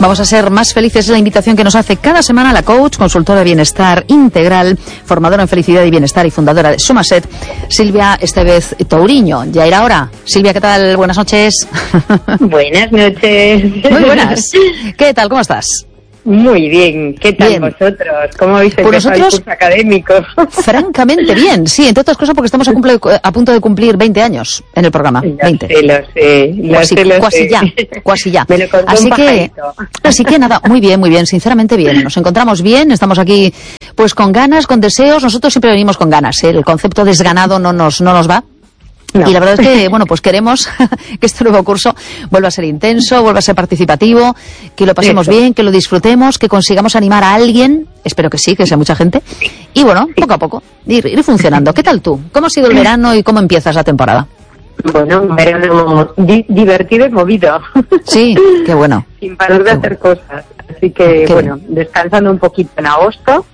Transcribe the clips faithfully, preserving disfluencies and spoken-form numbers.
Vamos a ser más felices, es la invitación que nos hace cada semana la coach, consultora de bienestar integral, formadora en felicidad y bienestar y fundadora de Sumaset, Silvia Estevez Touriño. Ya era hora. Silvia, ¿qué tal? Buenas noches. Buenas noches. Muy buenas. ¿Qué tal? ¿Cómo estás? Muy bien. ¿Qué tal bien. Vosotros? ¿Cómo habéis empezado pues nosotros, el curso académico? Francamente bien, sí, entre otras cosas porque estamos a, cumple, a punto de cumplir veinte años en el programa. Lo veinte. Sé, lo sé, lo cuasi, sé, lo cuasi sé. ya, cuasi ya. Me lo contó así un que, así que nada, muy bien, muy bien, sinceramente bien. Nos encontramos bien, estamos aquí pues con ganas, con deseos. Nosotros siempre venimos con ganas, ¿eh? El concepto desganado no nos, no nos va. No. Y la verdad es que, bueno, pues queremos que este nuevo curso vuelva a ser intenso, vuelva a ser participativo, que lo pasemos Eso. bien, que lo disfrutemos, que consigamos animar a alguien, espero que sí, que sea mucha gente, y bueno, poco a poco, ir, ir funcionando. ¿Qué tal tú? ¿Cómo ha sido el verano y cómo empiezas la temporada? Bueno, un verano di- divertido y movido. Sí, qué bueno. Sin parar de qué hacer bueno. cosas. Así que, qué bueno, bien. Descansando un poquito en agosto.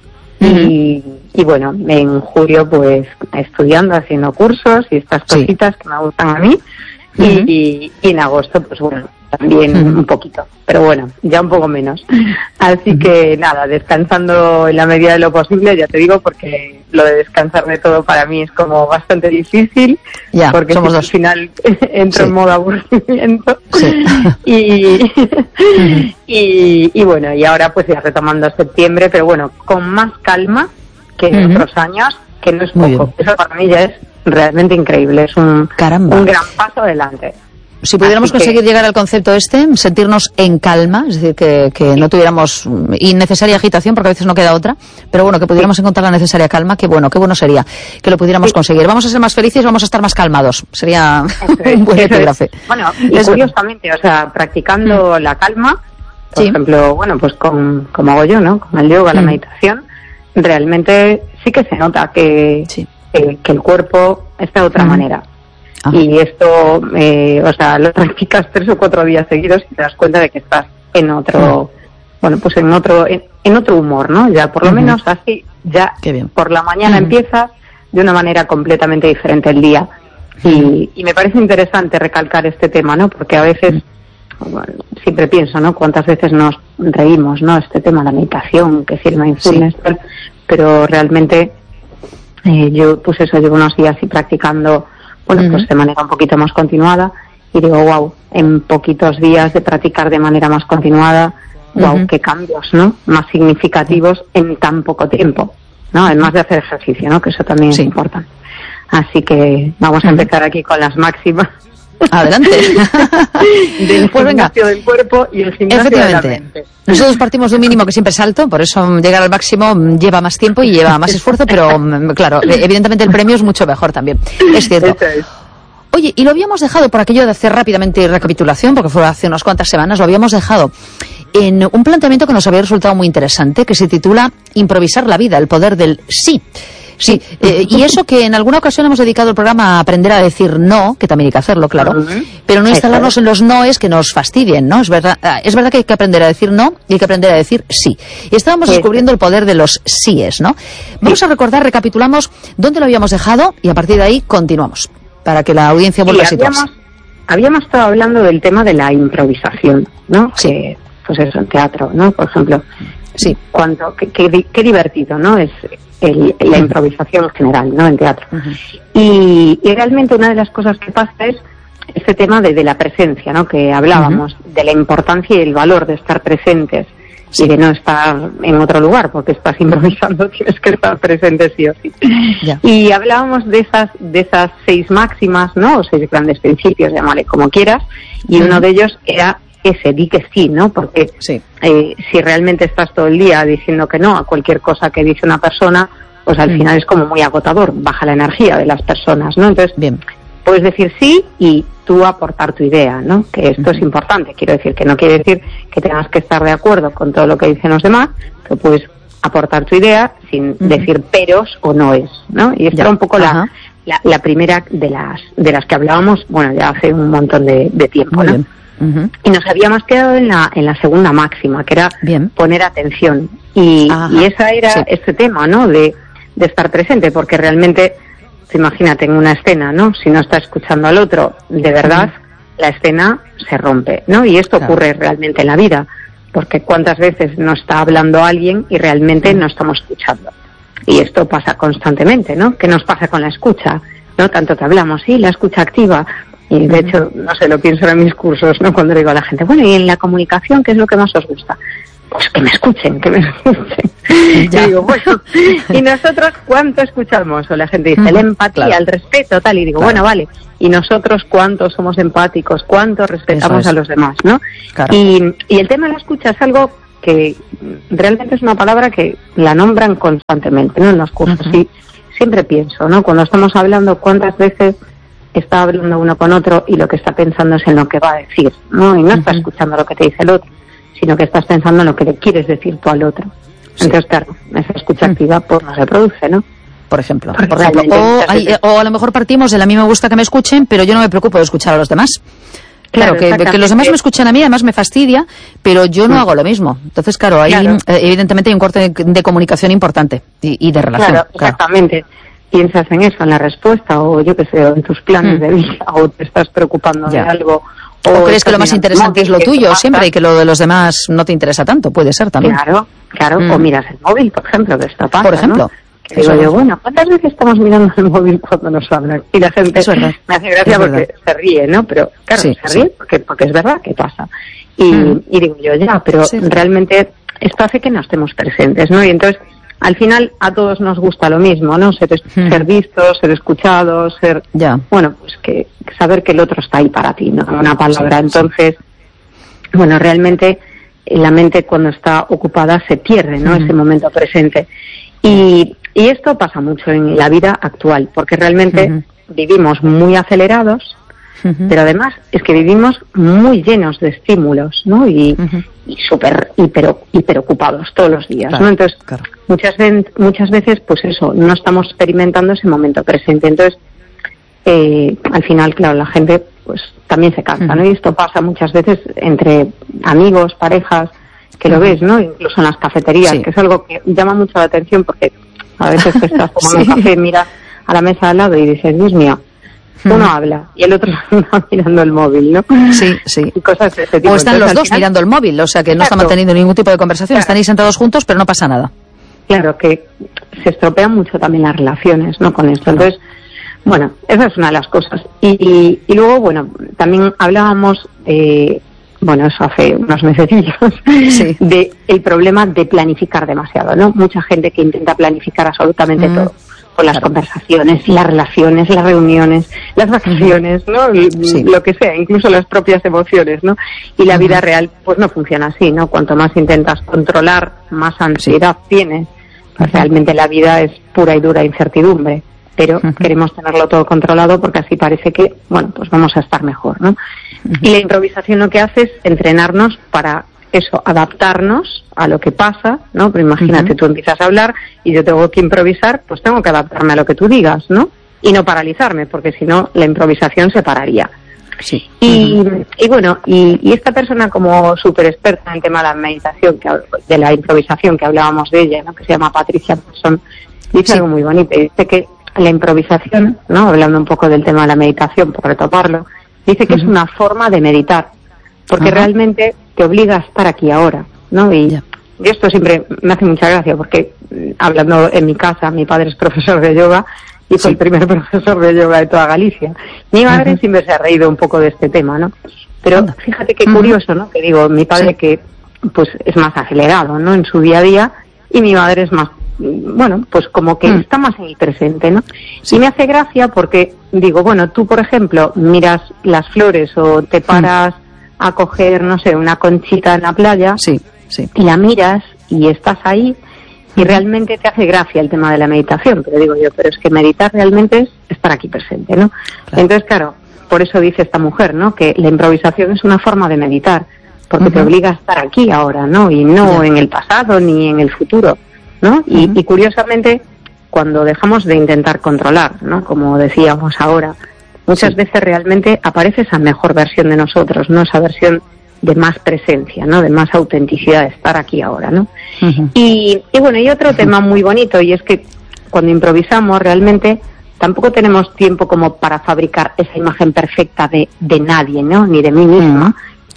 Y, y bueno, en julio pues estudiando, haciendo cursos y estas cositas sí. que me gustan a mí. Uh-huh. y, y en agosto pues bueno, también uh-huh. un poquito, pero bueno, ya un poco menos. Así uh-huh. que nada, descansando en la medida de lo posible, ya te digo, porque lo de descansar de todo para mí es como bastante difícil, ya, porque somos si dos. al final entro sí. en modo aburrimiento. Sí. y, uh-huh. y, y bueno, y ahora pues ya retomando septiembre, pero bueno, con más calma que en uh-huh. otros años, que no es poco. Eso para mí ya es realmente increíble, es un, un gran paso adelante. Si pudiéramos Así conseguir que... llegar al concepto este, sentirnos en calma, es decir, que, que no tuviéramos innecesaria agitación, porque a veces no queda otra, pero bueno, que pudiéramos sí. encontrar la necesaria calma, qué bueno, qué bueno sería que lo pudiéramos sí. conseguir. Vamos a ser más felices, vamos a estar más calmados, sería es, un buen epígrafe. Bueno, y es curiosamente, bueno. o sea, practicando mm. la calma, por sí. ejemplo, bueno, pues con, como hago yo, ¿no? Con el yoga, mm. la meditación, realmente sí que se nota que, sí. que, que el cuerpo está de otra mm. manera. Ah. Y esto, eh, o sea, lo practicas tres o cuatro días seguidos y te das cuenta de que estás en otro, sí. bueno, pues en otro, en, en otro humor, ¿no? Ya por lo uh-huh. menos así, ya por la mañana uh-huh. empiezas de una manera completamente diferente el día. Uh-huh. Y, y me parece interesante recalcar este tema, ¿no? Porque a veces, uh-huh. bueno, siempre pienso, ¿no? Cuántas veces nos reímos, ¿no? Este tema, la meditación, que si el mindfulness, sí. pero realmente eh, yo, pues eso, llevo unos días así practicando. Bueno, uh-huh. pues de manera un poquito más continuada y digo, wow, en poquitos días de practicar de manera más continuada, wow, uh-huh. qué cambios, ¿no? Más significativos en tan poco tiempo, ¿no? Además de hacer ejercicio, ¿no? Que eso también sí. es importante. Así que vamos a empezar aquí con las máximas. Adelante. Del pues venga. gimnasio del cuerpo y el gimnasio de la mente. Nosotros partimos de un mínimo que siempre es alto, por eso llegar al máximo lleva más tiempo y lleva más esfuerzo, pero claro, evidentemente el premio es mucho mejor también. Es cierto. Es. Oye, y lo habíamos dejado, por aquello de hacer rápidamente recapitulación, porque fue hace unas cuantas semanas, lo habíamos dejado en un planteamiento que nos había resultado muy interesante, que se titula Improvisar la vida, el poder del sí. Sí, eh, y eso que en alguna ocasión hemos dedicado el programa a aprender a decir no, que también hay que hacerlo, claro, uh-huh. pero no instalarnos en los noes que nos fastidien, ¿no? Es verdad, es verdad que hay que aprender a decir no y hay que aprender a decir sí. Y estábamos sí. descubriendo el poder de los síes, ¿no? Vamos a recordar, recapitulamos dónde lo habíamos dejado y a partir de ahí continuamos, para que la audiencia vuelva sí, a situarse. Habíamos, habíamos estado hablando del tema de la improvisación, ¿no? Sí. Que, pues eso, en teatro, ¿no? Por ejemplo. Sí. Cuánto, qué, qué, qué divertido, ¿no? Es el, la improvisación en general, ¿no? En teatro. Uh-huh. Y, y realmente una de las cosas que pasa es este tema de, de la presencia, ¿no? Que hablábamos, uh-huh. de la importancia y el valor de estar presentes sí. y de no estar en otro lugar, porque estás improvisando, tienes que estar presente sí o sí. Yeah. Y hablábamos de esas, de esas seis máximas, ¿no? O seis grandes principios, llámale como quieras, y uh-huh. uno de ellos era ese, di que sí, ¿no? Porque sí. eh, si realmente estás todo el día diciendo que no a cualquier cosa que dice una persona, pues al mm. final es como muy agotador, baja la energía de las personas, ¿no? Entonces, bien. puedes decir sí y tú aportar tu idea, ¿no? Que esto mm. es importante, quiero decir, que no quiere decir que tengas que estar de acuerdo con todo lo que dicen los demás, que puedes aportar tu idea sin mm. decir peros o noes, ¿no? Y esta era un poco la, la, la primera de las de las que hablábamos, bueno, ya hace un montón de, de tiempo, muy ¿no? Bien. Uh-huh. Y nos habíamos quedado en la en la segunda máxima, que era bien. Poner atención. Y, y esa era sí. este tema, ¿no? De, de estar presente, porque realmente, imagínate en una escena, ¿no? Si no está escuchando al otro, de verdad, uh-huh. la escena se rompe, ¿no? Y esto claro. ocurre realmente en la vida. porque cuántas veces nos está hablando alguien y realmente no estamos escuchando. Y esto pasa constantemente, ¿no? ¿Qué nos pasa con la escucha? ¿No? Tanto que hablamos, sí, la escucha activa. Y de hecho, no sé, lo pienso en mis cursos, ¿no? Cuando digo a la gente, bueno, ¿y en la comunicación qué es lo que más os gusta? Pues que me escuchen, que me escuchen. Ya. Y digo, bueno, ¿y nosotros cuánto escuchamos? O la gente dice, la empatía, claro, el respeto, tal. Y digo, claro, bueno, vale, ¿y nosotros cuánto somos empáticos? ¿Cuánto respetamos a los demás, no? Claro. Y, y el tema de la escucha es algo que realmente es una palabra que la nombran constantemente, ¿no? En los cursos. Uh-huh. Y siempre pienso, ¿no? Cuando estamos hablando, ¿cuántas veces está hablando uno con otro y lo que está pensando es en lo que va a decir, ¿no? Y no uh-huh. está escuchando lo que te dice el otro, sino que estás pensando en lo que le quieres decir tú al otro. Sí. Entonces, claro, esa escucha activa pues no se produce, ¿no? Por ejemplo. Por ejemplo. O, hay, o a lo mejor partimos de a mí me gusta que me escuchen, pero yo no me preocupo de escuchar a los demás. Claro, claro que, que los demás me escuchan a mí, además me fastidia, pero yo no mm. hago lo mismo. Entonces, claro, ahí claro. Eh, evidentemente hay un corte de, de comunicación importante y, y de relación. Claro, claro, exactamente. Piensas en eso, en la respuesta, o yo qué sé, en tus planes mm. de vida, o te estás preocupando ya. de algo. O, o crees que lo más interesante es lo tuyo siempre y que lo de los demás no te interesa tanto, puede ser también. Claro, claro, mm. o miras el móvil, por ejemplo, que esto pasa, por ejemplo. ¿no? Que digo yo, bueno, ¿cuántas veces estamos mirando el móvil cuando nos hablan? Y la gente me hace gracia es porque verdad. se ríe, ¿no? Pero claro, sí, se ríe sí. porque, porque es verdad que pasa. Y, mm. y digo yo, ya, pero sí. realmente esto hace que no estemos presentes, ¿no? Y entonces, al final, a todos nos gusta lo mismo, ¿no? Ser, mm. ser vistos, ser escuchados, ser... Ya. Bueno, pues que saber que el otro está ahí para ti, ¿no? Una palabra. Sí, Entonces, sí. bueno, realmente la mente cuando está ocupada se pierde, ¿no? Mm. Ese momento presente. Y, y esto pasa mucho en la vida actual, porque realmente uh-huh. vivimos muy acelerados, uh-huh. pero además es que vivimos muy llenos de estímulos, ¿no? Y, uh-huh. y súper hiper, hiperocupados todos los días, claro, ¿no? Entonces, claro. muchas, muchas veces, pues eso, no estamos experimentando ese momento presente. Entonces, eh, al final, claro, la gente pues también se cansa, uh-huh. ¿no? Y esto pasa muchas veces entre amigos, parejas, que lo ves, ¿no? Incluso en las cafeterías, sí. que es algo que llama mucho la atención porque a veces te estás tomando sí. café, miras a la mesa al lado y dices, Dios mío, uno mm. habla y el otro está mirando el móvil, ¿no? Sí, sí. Y cosas de este tipo. O están Entonces, los dos final, mirando el móvil, o sea que no están manteniendo ningún tipo de conversación, claro. están ahí sentados juntos, pero no pasa nada. Claro, que se estropean mucho también las relaciones, ¿no? Con esto. Claro. Entonces, bueno, esa es una de las cosas. Y, y, y luego, bueno, también hablábamos... Eh, bueno, eso hace unos mesecillos, sí. de el problema de planificar demasiado, ¿no? Mucha gente que intenta planificar absolutamente mm. todo, con las claro. conversaciones, las relaciones, las reuniones, las vacaciones, ¿no? Sí. Lo que sea, incluso las propias emociones, ¿no? Y la uh-huh. vida real, pues no funciona así, ¿no? Cuanto más intentas controlar, más ansiedad sí. tienes. Pues uh-huh. realmente la vida es pura y dura incertidumbre. Pero uh-huh. queremos tenerlo todo controlado porque así parece que, bueno, pues vamos a estar mejor, ¿no? Uh-huh. Y la improvisación lo que hace es entrenarnos para eso, adaptarnos a lo que pasa, ¿no? Pero imagínate, uh-huh. tú empiezas a hablar y yo tengo que improvisar, pues tengo que adaptarme a lo que tú digas, ¿no? Y no paralizarme, porque si no, la improvisación se pararía. Sí. Y, uh-huh. y bueno, y, y esta persona como súper experta en el tema de la meditación, que, de la improvisación, que hablábamos de ella, ¿no? Que se llama Patricia Persson, dice sí. algo muy bonito, y dice que la improvisación, ¿no? Hablando un poco del tema de la meditación, por retomarlo, dice que uh-huh. es una forma de meditar, porque uh-huh. realmente te obliga a estar aquí ahora, ¿no? Y, yeah. y esto siempre me hace mucha gracia, porque hablando en mi casa, mi padre es profesor de yoga y fue sí. el primer profesor de yoga de toda Galicia. Mi madre uh-huh. siempre se ha reído un poco de este tema, ¿no? Pero fíjate qué curioso, ¿no? Que digo, mi padre sí. que pues es más acelerado, ¿no? En su día a día, y mi madre es más bueno, pues como que mm. está más en el presente, ¿no? Sí. Y me hace gracia porque digo, bueno, tú, por ejemplo, miras las flores o te paras mm. a coger, no sé, una conchita en la playa sí, sí. y la miras y estás ahí y mm. realmente te hace gracia el tema de la meditación, pero digo yo, pero es que meditar realmente es estar aquí presente, ¿no? Claro. Entonces, claro, por eso dice esta mujer, ¿no? Que la improvisación es una forma de meditar, porque uh-huh. te obliga a estar aquí ahora, ¿no? Y no yeah. en el pasado ni en el futuro, ¿no? Y, uh-huh. y curiosamente, cuando dejamos de intentar controlar, ¿no? Como decíamos ahora, muchas sí. veces realmente aparece esa mejor versión de nosotros, ¿no? Esa versión de más presencia, ¿no? De más autenticidad, de estar aquí ahora, ¿no? Uh-huh. Y, y bueno, y otro uh-huh. tema muy bonito, y es que cuando improvisamos realmente tampoco tenemos tiempo como para fabricar esa imagen perfecta de, de nadie, ¿no? Ni de mí misma. Uh-huh.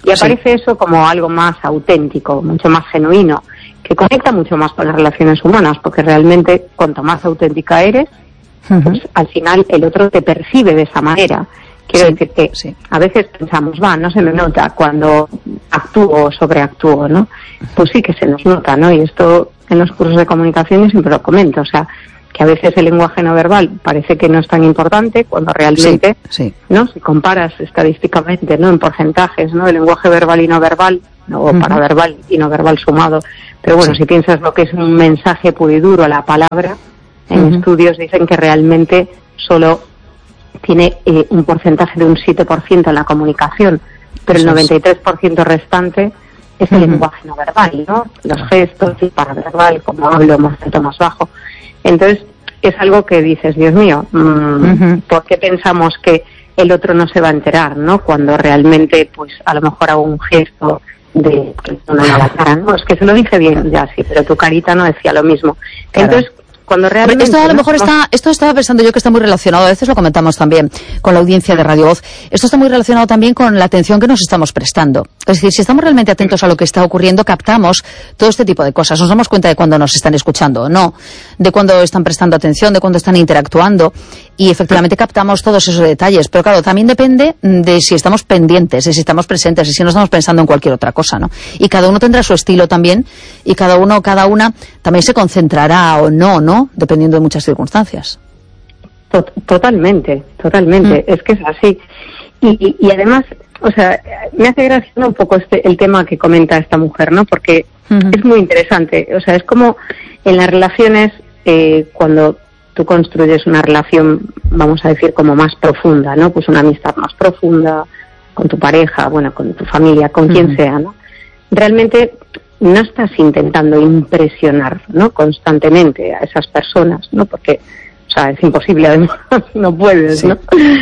Y aparece sí. eso como algo más auténtico, mucho más genuino, que conecta mucho más con las relaciones humanas, porque realmente cuanto más auténtica eres, uh-huh. pues al final el otro te percibe de esa manera. Quiero sí, decir que sí. a veces pensamos, va, no se me nota cuando actúo o sobreactúo, ¿no? Pues sí que se nos nota, ¿no? Y esto en los cursos de comunicación yo siempre lo comento, o sea, que a veces el lenguaje no verbal parece que no es tan importante cuando realmente, sí, sí. ¿no? Si comparas estadísticamente, ¿no? En porcentajes, ¿no? El lenguaje verbal y no verbal, ¿no? O uh-huh. paraverbal y no verbal sumado. Pero bueno, sí. si piensas lo que es un mensaje puro y duro, la palabra, en uh-huh. estudios dicen que realmente solo tiene eh, un porcentaje de un siete por ciento en la comunicación, pero el noventa y tres por ciento restante es el uh-huh. lenguaje no verbal, ¿no? Los gestos, el paraverbal, como hablo, más alto, más bajo. Entonces, es algo que dices, Dios mío, mmm, uh-huh. ¿por qué pensamos que el otro no se va a enterar, ¿no? Cuando realmente, pues, a lo mejor hago un gesto de que no me la cara, no, es que se lo dije bien, ya sí, pero tu carita no decía lo mismo. Claro. Entonces, cuando realmente... Esto a lo ¿no? mejor está, esto estaba pensando yo que está muy relacionado, a veces lo comentamos también con la audiencia de Radio Voz, esto está muy relacionado también con la atención que nos estamos prestando. Es decir, si estamos realmente atentos a lo que está ocurriendo, captamos todo este tipo de cosas, nos damos cuenta de cuando nos están escuchando o no, de cuando están prestando atención, de cuando están interactuando, y efectivamente captamos todos esos detalles. Pero claro, también depende de si estamos pendientes, de si estamos presentes, y si no estamos pensando en cualquier otra cosa, ¿no? Y cada uno tendrá su estilo también, y cada uno, cada una también se concentrará o no, ¿no? Dependiendo de muchas circunstancias. Totalmente, totalmente, mm. es que es así. Y, y, y además, o sea, me hace gracia un poco este el tema que comenta esta mujer, ¿no? Porque mm-hmm. es muy interesante. O sea, es como en las relaciones, eh, cuando tú construyes una relación, vamos a decir, como más profunda, ¿no? Pues una amistad más profunda con tu pareja, bueno, con tu familia, con mm-hmm. quien sea, ¿no? Realmente no estás intentando impresionar, ¿no? Constantemente a esas personas, ¿no? Porque, o sea, es imposible, además, no puedes, sí. ¿no?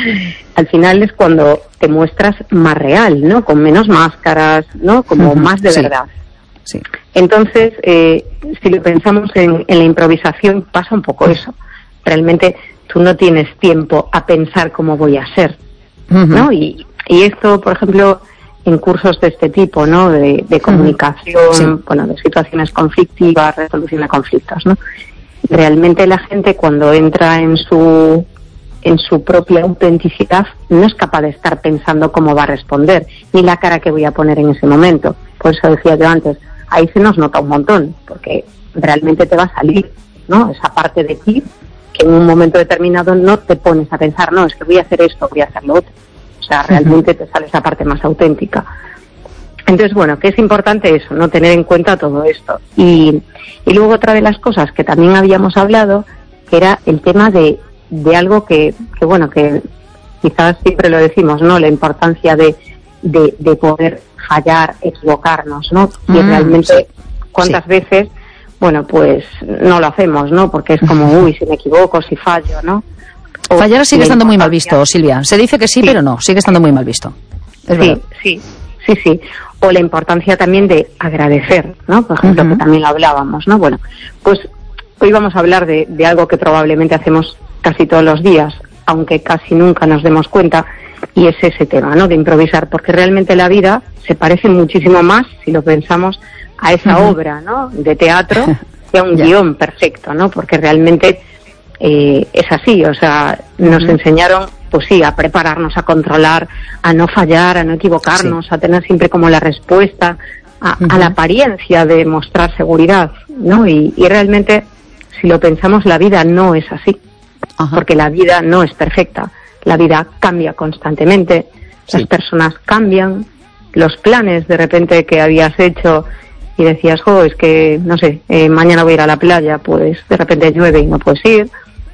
Al final es cuando te muestras más real, ¿no? Con menos máscaras, ¿no? Como uh-huh. más de sí. verdad. Sí. Entonces, eh, si lo pensamos en, en la improvisación, pasa un poco eso. Realmente tú no tienes tiempo a pensar cómo voy a ser, uh-huh. ¿no? Y, y esto, por ejemplo, en cursos de este tipo, ¿no? De, de comunicación, sí. bueno, de situaciones conflictivas, resolución de conflictos, ¿no? Realmente la gente cuando entra en su en su propia autenticidad no es capaz de estar pensando cómo va a responder, ni la cara que voy a poner en ese momento. Por eso decía yo antes, ahí se nos nota un montón, porque realmente te va a salir, ¿no? Esa parte de ti que en un momento determinado no te pones a pensar, no, es que voy a hacer esto, voy a hacer lo otro. O sea, realmente te sale esa parte más auténtica. Entonces, bueno, que es importante eso, no tener en cuenta todo esto. Y, y luego otra de las cosas que también habíamos hablado, que era el tema de, de algo que, que, bueno, que quizás siempre lo decimos, ¿no? La importancia de, de, de poder fallar, equivocarnos, ¿no? Y mm, realmente, sí. ¿cuántas sí. veces, bueno, pues no lo hacemos, ¿no? Porque es como, uy, si me equivoco, si fallo, ¿no? O fallar sigue estando muy mal visto, Silvia. Se dice que sí, sí, pero no, sigue estando muy mal visto. Es sí, verdad. sí, sí, sí. O la importancia también de agradecer, ¿no? Por ejemplo, uh-huh. que también lo hablábamos, ¿no? Bueno, pues hoy vamos a hablar de, de algo que probablemente hacemos casi todos los días, aunque casi nunca nos demos cuenta, y es ese tema, ¿no? De improvisar, porque realmente la vida se parece muchísimo más, si lo pensamos, a esa uh-huh. obra, ¿no? De teatro, que a un yeah. guión perfecto, ¿no? Porque realmente eh, es así, o sea, nos uh-huh. enseñaron, pues sí, a prepararnos, a controlar, a no fallar, a no equivocarnos, sí. a tener siempre como la respuesta, a, uh-huh. a la apariencia de mostrar seguridad, ¿no? Y, y realmente, si lo pensamos, la vida no es así, uh-huh. porque la vida no es perfecta, la vida cambia constantemente, sí. las personas cambian, los planes de repente que habías hecho y decías, jo, es que, no sé, eh, mañana voy a ir a la playa, pues de repente llueve y no puedes ir.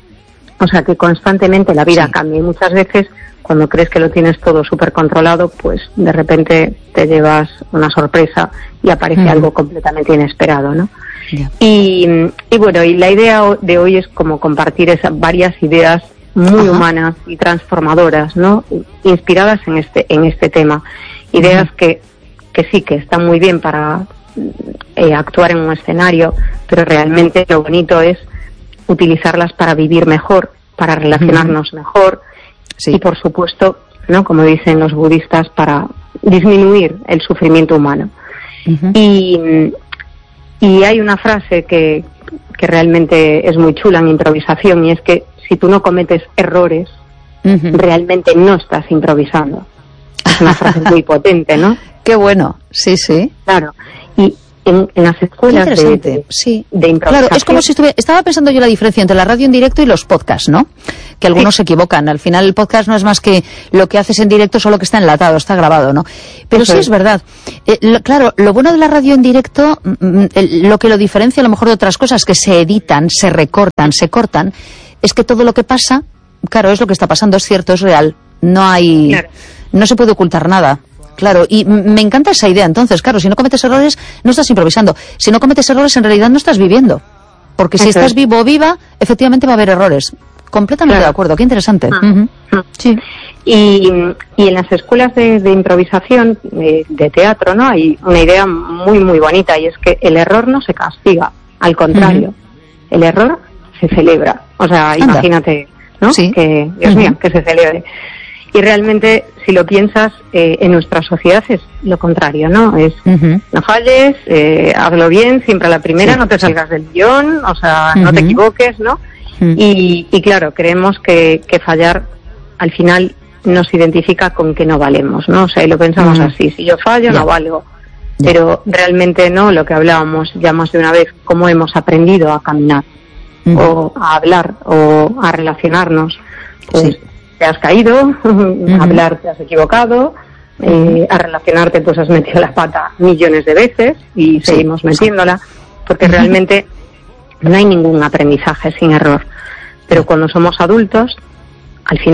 O sea que constantemente la vida sí. cambia y muchas veces cuando crees que lo tienes todo súper controlado, pues de repente te llevas una sorpresa y aparece uh-huh. algo completamente inesperado, ¿no? Yeah. Y, y bueno, y la idea de hoy es como compartir esas varias ideas muy uh-huh. humanas y transformadoras, ¿no? Inspiradas en este en este tema. Ideas uh-huh. que, que sí, que están muy bien para eh, actuar en un escenario, pero realmente lo bonito es utilizarlas para vivir mejor, para relacionarnos uh-huh. mejor sí. y por supuesto, ¿no? Como dicen los budistas, para disminuir el sufrimiento humano. Uh-huh. Y, y hay una frase que, que realmente es muy chula en improvisación, y es que si tú no cometes errores, uh-huh, realmente no estás improvisando. Es una frase muy potente, ¿no? Qué bueno, sí, sí. Claro, y en, en las escuelas de, de, sí. de improvisación... Claro, es como si estuviera... Estaba pensando yo la diferencia entre la radio en directo y los podcasts, ¿no? Que algunos sí. se equivocan. Al final el podcast no es más que lo que haces en directo, solo que está enlatado, está grabado, ¿no? Pero Eso sí es, es verdad. Eh, lo, claro, lo bueno de la radio en directo, mm, el, lo que lo diferencia a lo mejor de otras cosas que se editan, se recortan, se cortan, es que todo lo que pasa, claro, es lo que está pasando, es cierto, es real. No hay... Claro. No se puede ocultar nada. Claro, y me encanta esa idea. Entonces, claro, si no cometes errores, no estás improvisando. Si no cometes errores, en realidad no estás viviendo. Porque si Eso estás es. vivo o viva, efectivamente va a haber errores. Completamente claro. de acuerdo, qué interesante. Ah. Uh-huh. Ah. Sí. Y, y en las escuelas de, de improvisación, de, de teatro, ¿no? Hay una idea muy, muy bonita, y es que el error no se castiga. Al contrario, uh-huh. el error se celebra. O sea, Anda. imagínate, ¿no? Sí. Que, Dios uh-huh. mío, que se celebre. Y realmente, si lo piensas, eh, en nuestra sociedad es lo contrario, ¿no? Es, uh-huh. no falles, eh, hazlo bien, siempre a la primera, sí, no te salgas sí. del guión, o sea, uh-huh. no te equivoques, ¿no? Uh-huh. Y, y claro, creemos que, que fallar, al final, nos identifica con que no valemos, ¿no? O sea, y lo pensamos uh-huh. así, si yo fallo, yeah. no valgo. Yeah. Pero realmente no, lo que hablábamos ya más de una vez, cómo hemos aprendido a caminar, uh-huh. o a hablar, o a relacionarnos, pues, sí. te has caído, uh-huh. a hablar te has equivocado, uh-huh. eh, a relacionarte pues has metido la pata millones de veces y sí. seguimos metiéndola, porque uh-huh. realmente no hay ningún aprendizaje sin error. Pero cuando somos adultos, al final